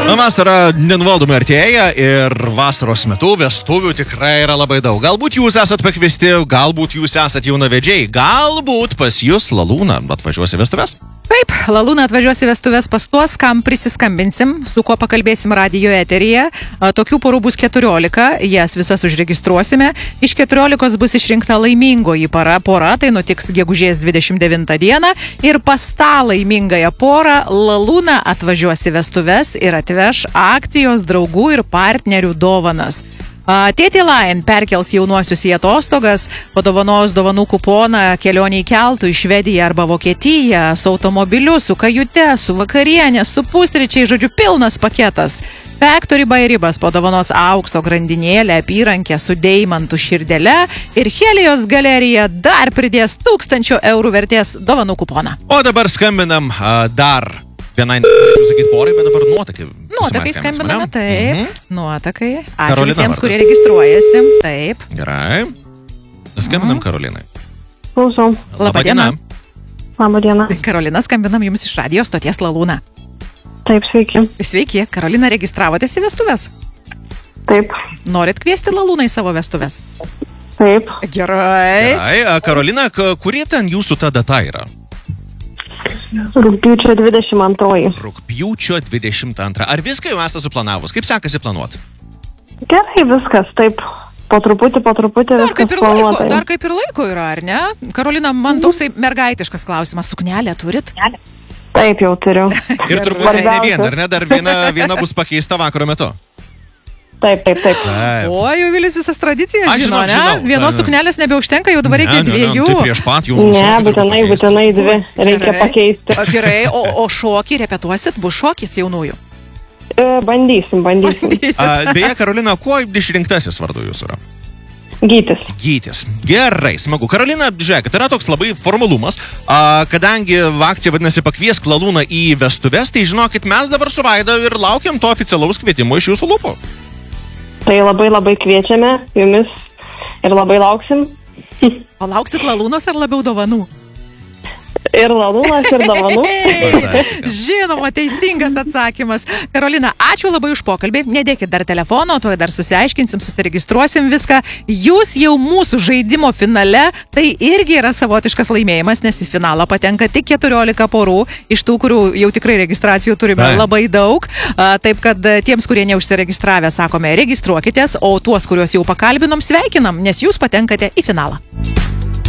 Vasara nenuvaldomai artėja ir vasaros metu vestuvių tikrai yra labai daug. Galbūt jūs esat pakviesti, galbūt jūs esat jaunavedžiai, galbūt pas jūs Lalūna atvažiuosi vestuves? Taip, Lalūna atvažiuosi vestuves pas tuos, kam prisiskambinsim, su kuo pakalbėsim radijo eteryje. Tokių porų bus 14, jas visas užregistruosime. Iš 14 bus išrinkta laimingoji pora, tai nutiks gegužės 29 dieną. Ir pas tą laimingąją porą Lalūna atvažiuosi vestuves ir atveš akcijos draugų ir partnerių dovanas. Tėtė Lion perkels jaunuosius į atostogas, padovanos dovanų kuponą kelionį į keltų į Švediją arba Vokietiją, su automobiliu, su kajute, su vakarienė, su pusryčiai, žodžiu, pilnas paketas. Factory by Ribas padovanos aukso grandinėlę, apyrankę su deimantų širdele ir Helijos galerija dar pridės 1000 eurų vertės dovanų kuponą. O dabar skambinam dar vienai, norėčiau sakyti porai, bet dabar nuotakai. Nuotakai skambiname, taip. Nuotakai. Ačiū Karolina visiems, vardas. kurie registruojasi. Taip. Gerai. Skambinam Karolinai. Klausau. Labadiena. Labadiena. Karolina, skambinam jums iš radijo stoties Lalūna. Taip, sveiki. Sveiki, Karolina, registravotės į vestuves? Taip. Norit kviesti Lalūną į savo vestuves? Taip. Gerai. Gerai, Karolina, kurie ten jūsų ta data yra? Rugpjūčio 22. Rugpjūčio 22. Ar viską jau esate suplanavus? Kaip sekasi planuoti? Gerai, viskas, taip. Po truputį Dar kaip ir laiko yra, ar ne? Karolina, man toksai mergaitiškas klausimas. Suknelę turit? Taip, jau turiu. Ir turbūt ne viena, ar ne? Dar viena bus pakeista vakaro metu. Taip. O, jau Vilius visas tradicijas Aš žino, ne? žinau. Vienos suknelės nebeužtenka, jau dabar reikia dviejų. Tai prieš pat jau Ne, būtinai dvi. Reikia pakeisti. Gerai, o šokį repetuosit? Bus šokis jaunųjų? Bandysim. Beje, Karolina, kuo išrinktasis vardu jūsų yra? Gytis. Gerai, smagu. Karolina, žiūrėkit, yra toks labai formalumas. Kadangi akcija vadinasi Pakviesk Lalūną į vestuves, tai žinokit, mes dabar su Vaida ir laukiam to oficialaus kvietimo iš jūsų lūpų. Tai labai kviečiame jumis ir labai lauksim. O lauksit Lalūnos ar labiau dovanų? Ir Lalūnas, ir dovanų. Žinoma, teisingas atsakymas. Karolina, ačiū labai už pokalbį. Nedėkit dar telefono, tuoj dar susiaiškinsim, susiregistruosim viską. Jūs jau mūsų žaidimo finale, tai irgi yra savotiškas laimėjimas, nes į finalą patenka tik 14 porų, iš tų, kurių jau tikrai registracijų turime labai daug. Taip kad tiems, kurie neužsiregistravę, sakome, registruokitės, o tuos, kuriuos jau pakalbinom, sveikinam, nes jūs patenkate į finalą.